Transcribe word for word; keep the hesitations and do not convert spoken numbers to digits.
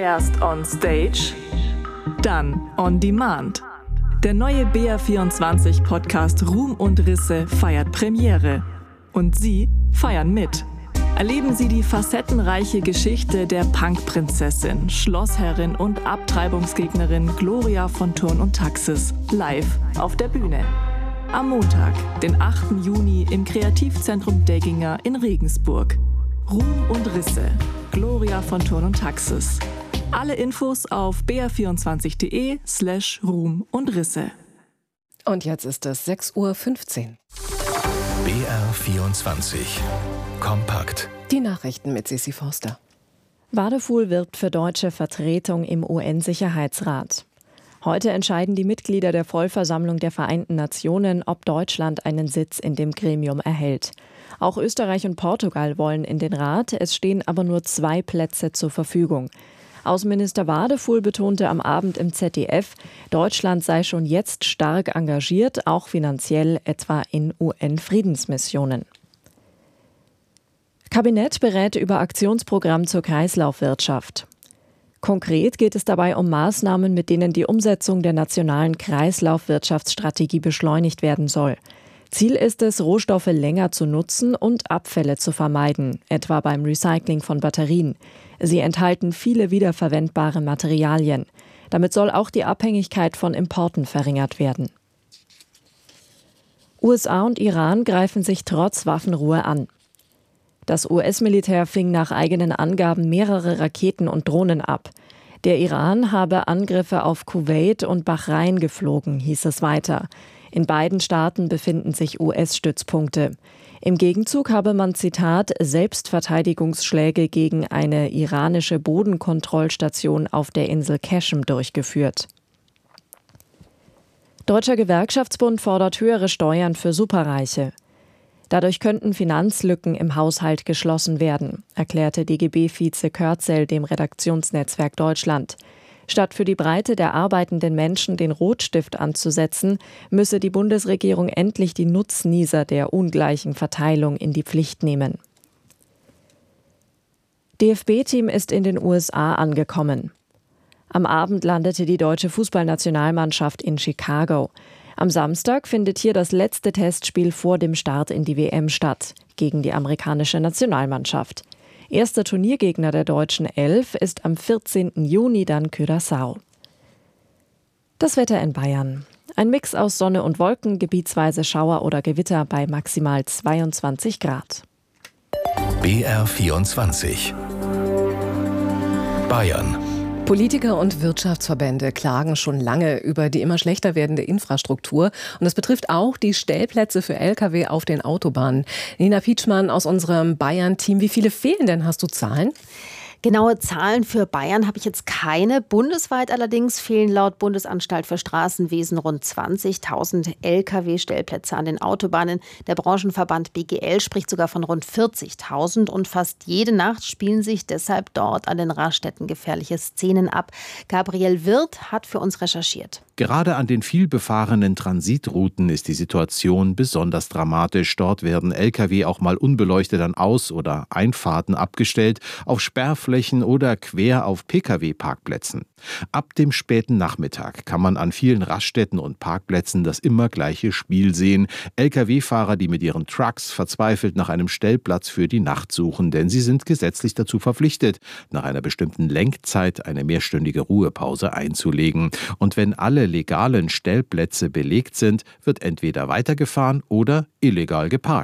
Erst on Stage, dann on Demand. Der neue B R vierundzwanzig Podcast Ruhm und Risse feiert Premiere. Und Sie feiern mit. Erleben Sie die facettenreiche Geschichte der Punkprinzessin, Schlossherrin und Abtreibungsgegnerin Gloria von Thurn und Taxis live auf der Bühne. Am Montag, den achten Juni im Kreativzentrum Degginger in Regensburg. Ruhm und Risse, Gloria von Thurn und Taxis. Alle Infos auf b r vierundzwanzig.de slash Ruhm und Risse. Und jetzt ist es sechs Uhr fünfzehn. B R vierundzwanzig. Kompakt. Die Nachrichten mit Sissi Forster. Wadefuhl wirbt für deutsche Vertretung im U N-Sicherheitsrat. Heute entscheiden die Mitglieder der Vollversammlung der Vereinten Nationen, ob Deutschland einen Sitz in dem Gremium erhält. Auch Österreich und Portugal wollen in den Rat, es stehen aber nur zwei Plätze zur Verfügung. Außenminister Wadefuhl betonte am Abend im Z D F, Deutschland sei schon jetzt stark engagiert, auch finanziell, etwa in U N-Friedensmissionen. Kabinett berät über Aktionsprogramm zur Kreislaufwirtschaft. Konkret geht es dabei um Maßnahmen, mit denen die Umsetzung der nationalen Kreislaufwirtschaftsstrategie beschleunigt werden soll. Ziel ist es, Rohstoffe länger zu nutzen und Abfälle zu vermeiden, etwa beim Recycling von Batterien. Sie enthalten viele wiederverwendbare Materialien. Damit soll auch die Abhängigkeit von Importen verringert werden. U S A und Iran greifen sich trotz Waffenruhe an. Das U S-Militär fing nach eigenen Angaben mehrere Raketen und Drohnen ab. Der Iran habe Angriffe auf Kuwait und Bahrain geflogen, hieß es weiter. In beiden Staaten befinden sich U S-Stützpunkte. Im Gegenzug habe man, Zitat, Selbstverteidigungsschläge gegen eine iranische Bodenkontrollstation auf der Insel Qashm durchgeführt. Deutscher Gewerkschaftsbund fordert höhere Steuern für Superreiche. Dadurch könnten Finanzlücken im Haushalt geschlossen werden, erklärte D G B-Vize Körzel dem Redaktionsnetzwerk Deutschland. Statt für die Breite der arbeitenden Menschen den Rotstift anzusetzen, müsse die Bundesregierung endlich die Nutznießer der ungleichen Verteilung in die Pflicht nehmen. D F B-Team ist in den U S A angekommen. Am Abend landete die deutsche Fußballnationalmannschaft in Chicago. Am Samstag findet hier das letzte Testspiel vor dem Start in die W M statt, gegen die amerikanische Nationalmannschaft. Erster Turniergegner der deutschen Elf ist am vierzehnten Juni dann Curaçao. Das Wetter in Bayern. Ein Mix aus Sonne und Wolken, gebietsweise Schauer oder Gewitter bei maximal zweiundzwanzig Grad. B R vierundzwanzig. Bayern. Politiker und Wirtschaftsverbände klagen schon lange über die immer schlechter werdende Infrastruktur. Und das betrifft auch die Stellplätze für L K W auf den Autobahnen. Nina Pietschmann aus unserem Bayern-Team. Wie viele fehlen denn? Hast du Zahlen? Genaue Zahlen für Bayern habe ich jetzt keine. Bundesweit allerdings fehlen laut Bundesanstalt für Straßenwesen rund zwanzigtausend L K W-Stellplätze an den Autobahnen. Der Branchenverband B G L spricht sogar von rund vierzigtausend. Und fast jede Nacht spielen sich deshalb dort an den Raststätten gefährliche Szenen ab. Gabriel Wirth hat für uns recherchiert. Gerade an den vielbefahrenen Transitrouten ist die Situation besonders dramatisch. Dort werden L K W auch mal unbeleuchtet an Aus- oder Einfahrten abgestellt, auf Sperrflächen oder quer auf P K W-Parkplätzen. Ab dem späten Nachmittag kann man an vielen Raststätten und Parkplätzen das immer gleiche Spiel sehen. L K W-Fahrer, die mit ihren Trucks verzweifelt nach einem Stellplatz für die Nacht suchen, denn sie sind gesetzlich dazu verpflichtet, nach einer bestimmten Lenkzeit eine mehrstündige Ruhepause einzulegen. Und wenn alle legalen Stellplätze belegt sind, wird entweder weitergefahren oder illegal geparkt.